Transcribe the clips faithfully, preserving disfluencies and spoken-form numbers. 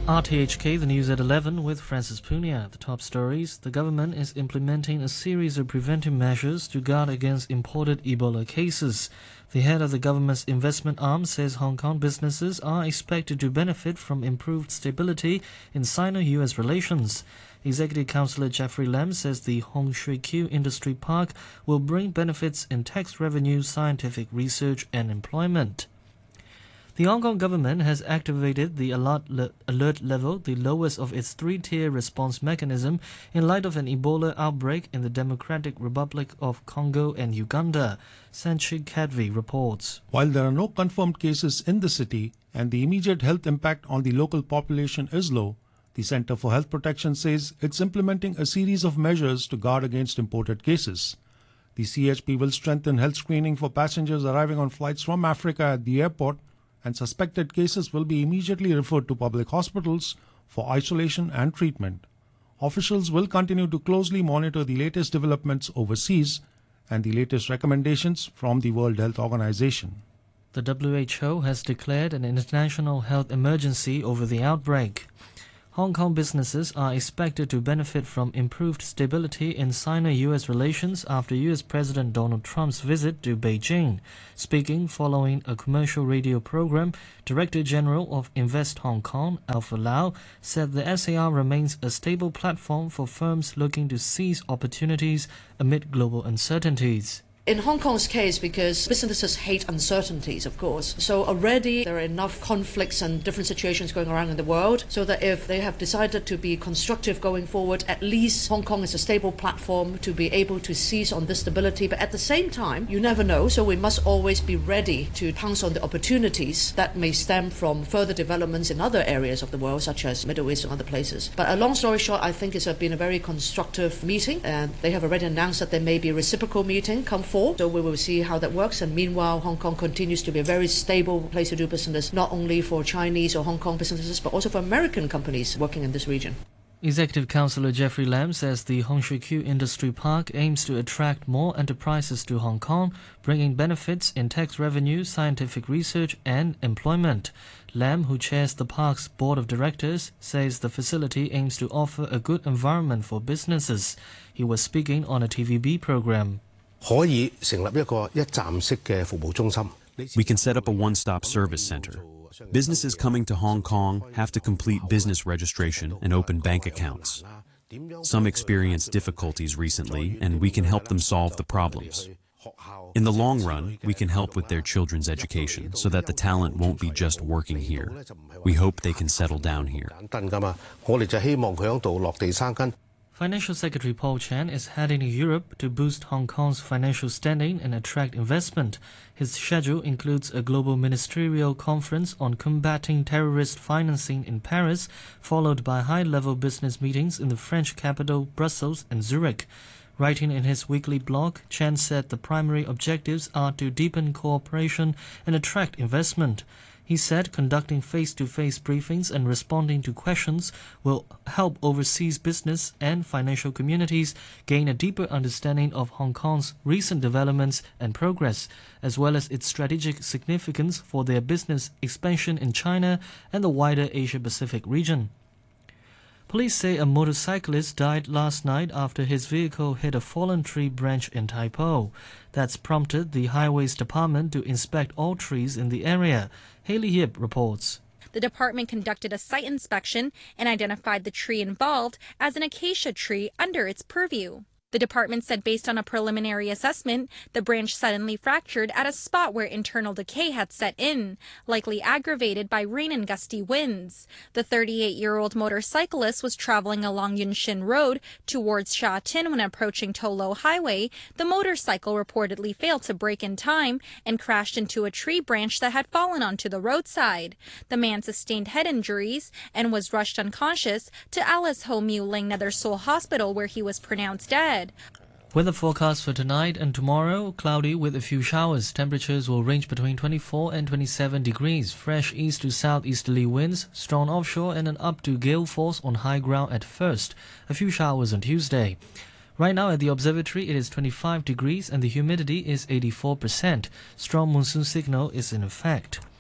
R T H K, the news at eleven with Francis Punia. The top stories. The government is implementing a series of preventive measures to guard against imported Ebola cases. The head of the government's investment arm says Hong Kong businesses are expected to benefit from improved stability in Sino-U S relations. Executive Councillor Jeffrey Lam says the Hong Shui Kiu Industry Park will bring benefits in tax revenue, scientific research and employment. The Hong Kong government has activated the alert, le- alert level, the lowest of its three-tier response mechanism, in light of an Ebola outbreak in the Democratic Republic of Congo and Uganda. Sanchit Kadvi reports. While there are no confirmed cases in the city and the immediate health impact on the local population is low, the Centre for Health Protection says it's implementing a series of measures to guard against imported cases. The C H P will strengthen health screening for passengers arriving on flights from Africa at the airport, and suspected cases will be immediately referred to public hospitals for isolation and treatment. Officials will continue to closely monitor the latest developments overseas and the latest recommendations from the World Health Organization. The W H O has declared an international health emergency over the outbreak. Hong Kong businesses are expected to benefit from improved stability in Sino-U S relations after U S President Donald Trump's visit to Beijing. Speaking following a commercial radio program, Director General of Invest Hong Kong, Alpha Lau, said the S A R remains a stable platform for firms looking to seize opportunities amid global uncertainties. In Hong Kong's case, because businesses hate uncertainties, of course, so already there are enough conflicts and different situations going around in the world, so that if they have decided to be constructive going forward, at least Hong Kong is a stable platform to be able to seize on this stability. But at the same time, you never know, so we must always be ready to pounce on the opportunities that may stem from further developments in other areas of the world, such as Middle East and other places. But a long story short, I think it's been a very constructive meeting, and they have already announced that there may be a reciprocal meeting come forward. So we will see how that works, and meanwhile Hong Kong continues to be a very stable place to do business, not only for Chinese or Hong Kong businesses, but also for American companies working in this region. Executive Councillor Jeffrey Lam says the Hong Shui Kiu Industry Park aims to attract more enterprises to Hong Kong, bringing benefits in tax revenue, scientific research and employment. Lam, who chairs the park's board of directors, says the facility aims to offer a good environment for businesses. He was speaking on a T V B program. We can set up a one-stop service center. Businesses coming to Hong Kong have to complete business registration and open bank accounts. Some experience difficulties recently, and we can help them solve the problems. In the long run, we can help with their children's education so that the talent won't be just working here. We hope they can settle down here. Financial Secretary Paul Chan is heading to Europe to boost Hong Kong's financial standing and attract investment. His schedule includes a global ministerial conference on combating terrorist financing in Paris, followed by high-level business meetings in the French capital, Brussels and Zurich. Writing in his weekly blog, Chan said the primary objectives are to deepen cooperation and attract investment. He said conducting face-to-face briefings and responding to questions will help overseas business and financial communities gain a deeper understanding of Hong Kong's recent developments and progress, as well as its strategic significance for their business expansion in China and the wider Asia-Pacific region. Police say a motorcyclist died last night after his vehicle hit a fallen tree branch in Tai Po. That's prompted the Highways Department to inspect all trees in the area. Haley Yip reports. The department conducted a site inspection and identified the tree involved as an acacia tree under its purview. The department said based on a preliminary assessment, the branch suddenly fractured at a spot where internal decay had set in, likely aggravated by rain and gusty winds. The thirty-eight-year-old motorcyclist was traveling along Yun Shin Road towards Sha Tin when approaching To Lo Highway. The motorcycle reportedly failed to brake in time and crashed into a tree branch that had fallen onto the roadside. The man sustained head injuries and was rushed unconscious to Alice Ho Mew Ling Nether Seoul Hospital, where he was pronounced dead. Weather forecast for tonight and tomorrow: cloudy with a few showers. Temperatures will range between twenty-four and twenty-seven degrees. Fresh east to southeasterly winds, strong offshore and an up to gale force on high ground at first. A few showers on Tuesday. Right now at the observatory it is twenty-five degrees and the humidity is eighty-four percent. Strong monsoon signal is in effect.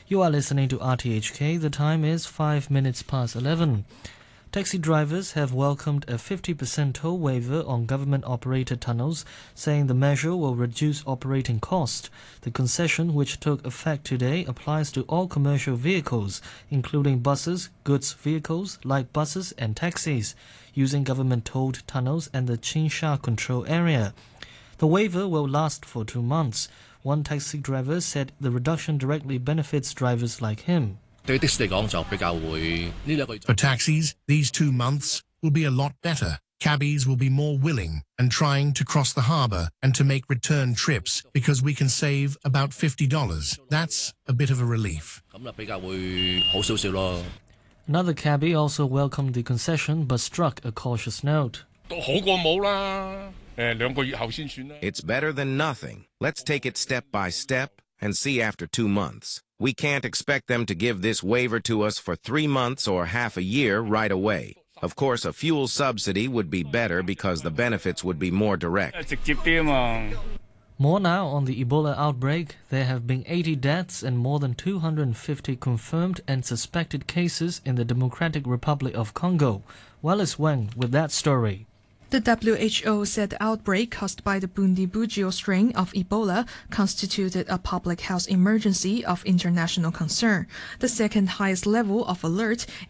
You are listening to R T H K. The time is five minutes past eleven. Taxi drivers have welcomed a fifty percent toll waiver on government-operated tunnels, saying the measure will reduce operating costs. The concession, which took effect today, applies to all commercial vehicles, including buses, goods vehicles, light buses and taxis, using government-tolled tunnels and the Chinsha control area. The waiver will last for two months. One taxi driver said the reduction directly benefits drivers like him. For taxis, these two months will be a lot better. Cabbies will be more willing and trying to cross the harbour and to make return trips because we can save about fifty dollars. That's a bit of a relief. Another cabbie also welcomed the concession but struck a cautious note. It's better than nothing. Let's take it step by step and see after two months. We can't expect them to give this waiver to us for three months or half a year right away. Of course, a fuel subsidy would be better because the benefits would be more direct. More now on the Ebola outbreak. There have been eighty deaths and more than two hundred fifty confirmed and suspected cases in the Democratic Republic of Congo. Wallace Wang with that story. The W H O said the outbreak caused by the Bundibugyo strain of Ebola constituted a public health emergency of international concern, the second highest level of alert